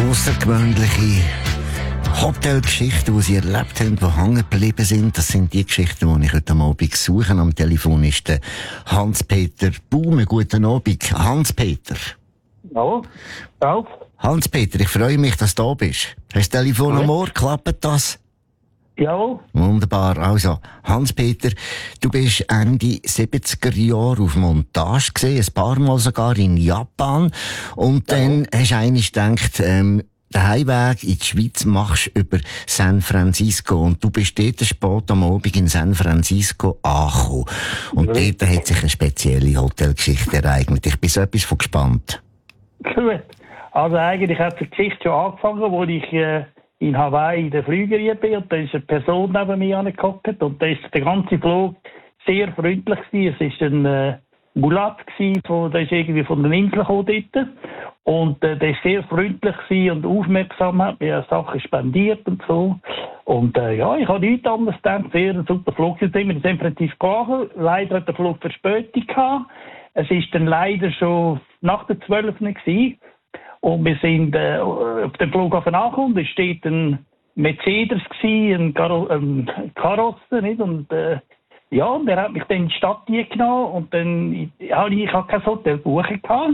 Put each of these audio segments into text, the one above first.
Aussergewöhnliche Hotelgeschichten, die sie erlebt haben, die hängen geblieben sind. Das sind die Geschichten, die ich heute Abend suche. Am Telefon ist der Hans-Peter Baume. Guten Abend, Hans-Peter. Ja, auch. Hans-Peter, ich freue mich, dass du da bist. Hast du das Telefon am Ohr? Klappt das? Ja. Wunderbar. Also, Hans-Peter, du bist Ende 70er Jahre auf Montage gesehen, ein paar Mal sogar in Japan. Und dann hast du eigentlich gedacht, den Heimweg in die Schweiz machst du über San Francisco. Und du bist dort spät am Abend in San Francisco angekommen. Und dort hat sich eine spezielle Hotelgeschichte ereignet. Ich bin so etwas von gespannt. Gut. Also eigentlich hat die Geschichte schon angefangen, wo ich in Hawaii in der Flügerie bin. Und da ist eine Person neben mir angehockt. Und da ist der ganze Flug sehr freundlich gewesen. Es war ein Mulat gewesen, der ist irgendwie von den Inseln gekommen dort. Und der ist sehr freundlich und aufmerksam, hat mir Sachen spendiert und so. Und ja, ich habe nichts anderes gedacht. Sehr ein super Flug. Jetzt sind wir in San Francisco angekommen. Leider hat der Flug Verspätung gehabt. Es ist dann leider schon nach der 12. gewesen. Und wir sind auf dem Flughafen angekommen. Da steht ein Mercedes gewesen, ein Karosse, nicht? Und ja, und der hat mich dann in die Stadt genommen und dann habe ich kein Hotel buchen gehabt.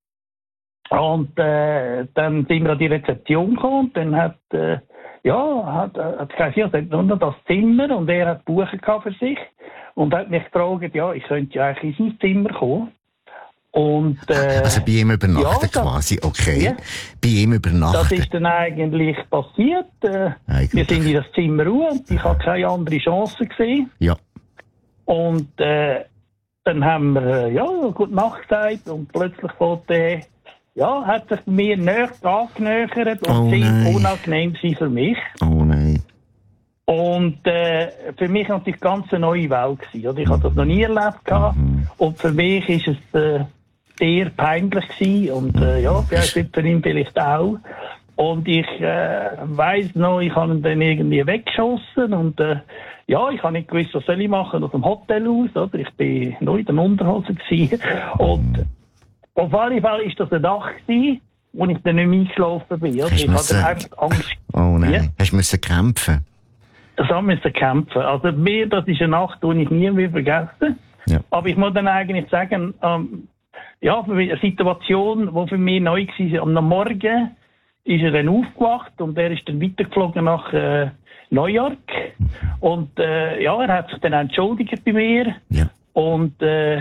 Und dann sind wir an die Rezeption gekommen und dann hat gesagt, ja, nur noch das Zimmer und er hat buchen gehabt für sich und hat mich gefragt, ja, ich könnte ja eigentlich in sein Zimmer kommen. Und, also bei ihm übernachten quasi, okay. Ja. Bei ihm übernachten. Das ist dann eigentlich passiert. Wir sind in das Zimmer ruhen und ich habe keine andere Chance gesehen. Ja. Und dann haben wir gute Nacht gesagt und plötzlich hat sich mir näher angenähert und sehr unangenehm sein für mich. Oh nein. Und für mich war das ganz eine neue Welt gewesen. Oder? Ich habe das noch nie erlebt gehabt. Und für mich ist es sehr peinlich gewesen. Und vielleicht für ihn vielleicht auch. Und ich weiss noch, ich habe ihn dann irgendwie weggeschossen und ich habe nicht gewusst, was soll ich machen aus dem Hotel aus, oder? Ich bin noch in den Unterhosen gewesen. Und auf jeden Fall ist das eine Nacht gewesen, wo ich dann nicht mehr eingeschlafen bin. Also ich hatte einfach Angst. Oh nein, ja. Hast du müssen kämpfen? Das haben wir kämpfen. Also das ist eine Nacht, die ich nie mehr vergessen. Ja. Aber ich muss dann eigentlich sagen, eine Situation, die für mich neu war, am Morgen ist er dann aufgewacht und er ist dann weitergeflogen nach New York. Und er hat sich dann entschuldigt bei mir. Ja. Und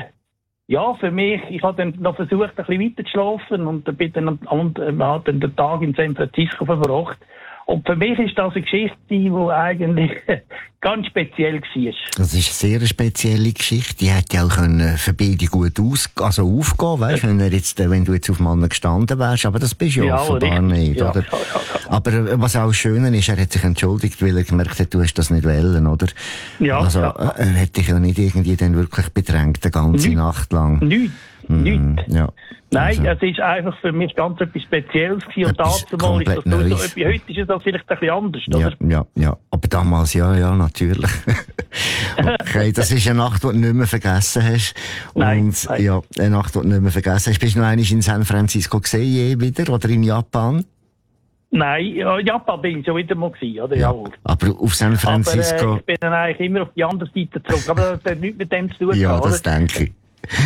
für mich, ich habe dann noch versucht, ein bisschen weiter zu schlafen und bin dann den Tag in San Francisco verbracht. Und für mich ist das eine Geschichte, die eigentlich ganz speziell war. Das ist eine sehr spezielle Geschichte. Die hätte auch für beide gut aufgehen, weißt, wenn du jetzt auf Mann gestanden wärst. Aber das bist du ja offenbar nicht, oder? Ja. Aber was auch schön ist, er hat sich entschuldigt, weil er gemerkt hat, du hast das nicht wollen, oder? Ja. Also, er hat dich ja nicht irgendwie dann wirklich bedrängt, die ganze Nacht lang. Nichts. Ja. Nein, es ist einfach für mich ganz etwas Spezielles gewesen. Und damals ist das nur so, heute ist es vielleicht ein bisschen anders, oder? Ja. Aber damals, ja, natürlich. Okay, das ist eine Nacht, die du nicht mehr vergessen hast. Und, nein. Ja, eine Nacht, die du nicht mehr vergessen hast. Bist du noch einmal in San Francisco gesehen, wieder? Oder in Japan? Nein, Japan bin ich schon wieder mal gewesen, oder? Ja. Aber auf San Francisco... Aber ich bin dann eigentlich immer auf die andere Seite zurück. Aber das hat nichts mit dem zu tun. Ja, das denke ich.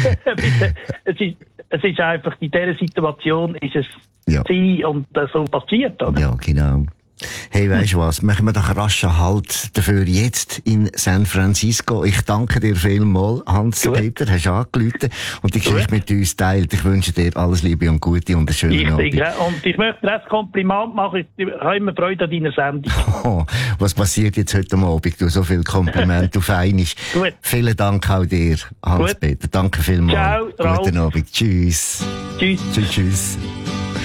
Es ist einfach, in dieser Situation ist es sein und so passiert, oder? Ja, genau. Hey, weisst du was? Machen wir doch einen raschen Halt dafür jetzt in San Francisco. Ich danke dir vielmals, Hans-Peter, hast angerufen und die Geschichte mit uns teilt. Ich wünsche dir alles Liebe und Gute und einen schönen Abend. Und ich möchte dir ein Kompliment machen. Ich habe immer Freude an deiner Sendung. Oh, was passiert jetzt heute Abend? Du so viel Kompliment auf einmal. Vielen Dank auch dir, Hans-Peter. Danke vielmals. Ciao, Ralf. Guten Abend. Tschüss. Tschüss. Tschüss.